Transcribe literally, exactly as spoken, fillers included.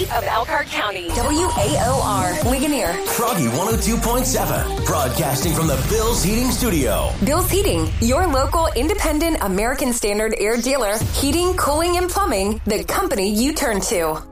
of Elkhart County. W A O R, Ligonier. Froggy one oh two point seven, broadcasting from the Bill's Heating Studio. Bill's Heating, your local independent American Standard air dealer. Heating, cooling, and plumbing, the company you turn to.